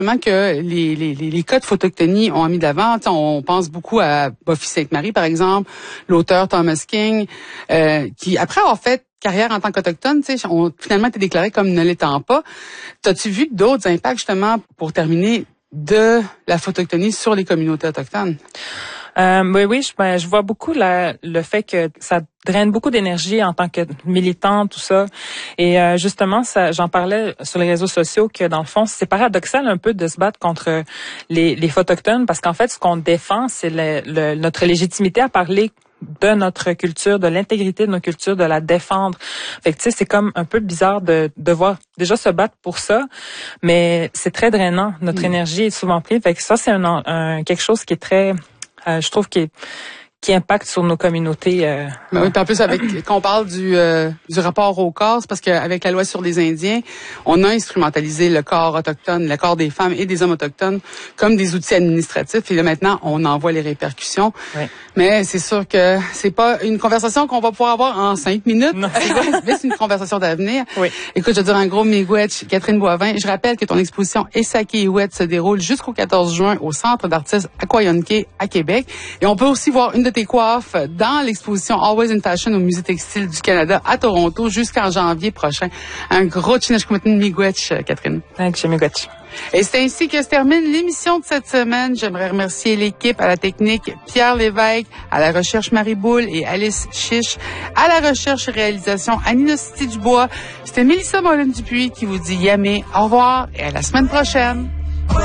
que les cas de photoctonie ont mis de l'avant. On pense beaucoup à Buffy Sainte-Marie, par exemple, l'auteur Thomas King, qui, après avoir fait carrière en tant qu'autochtone, ont finalement été déclarés comme ne l'étant pas. T'as-tu vu d'autres impacts, justement, pour terminer, de la photoctonie sur les communautés autochtones? Oui, je vois beaucoup le fait que ça draine beaucoup d'énergie en tant que militant, tout ça. Et justement, j'en parlais sur les réseaux sociaux que dans le fond, c'est paradoxal un peu de se battre contre les Autochtones parce qu'en fait, ce qu'on défend, c'est notre légitimité à parler de notre culture, de l'intégrité de nos cultures, de la défendre. Fait que tu sais, c'est comme un peu bizarre de devoir déjà se battre pour ça, mais c'est très drainant. Notre énergie est souvent prise. Fait que ça, c'est quelque chose qui est très je trouve qui impacte sur nos communautés. Oui, puis en plus quand on parle du rapport au corps, c'est parce qu'avec la loi sur les Indiens, on a instrumentalisé le corps autochtone, le corps des femmes et des hommes autochtones comme des outils administratifs. Et là maintenant, on en voit les répercussions. Oui. Mais c'est sûr que c'est pas une conversation qu'on va pouvoir avoir en 5 minutes. Non. Mais c'est une conversation d'avenir. Oui. Écoute, je veux dire un gros miigwech, Catherine Boivin. Je rappelle que ton exposition Essakeh-Iwet se déroule jusqu'au 14 juin au Centre d'artistes Aquayonké à Québec. Et on peut aussi voir une de tes coiffes dans l'exposition Always in Fashion au Musée textile du Canada à Toronto jusqu'en janvier prochain. Un gros chinashkumatin miigwech, Catherine. Thanks, miigwech. Et c'est ainsi que se termine l'émission de cette semaine. J'aimerais remercier l'équipe à la technique, Pierre Lévesque, à la recherche Marie Boule et Alice Chiche, à la recherche et réalisation Anina City Dubois. C'était Mélissa Mollin-Dupuis qui vous dit yamé, au revoir et à la semaine prochaine.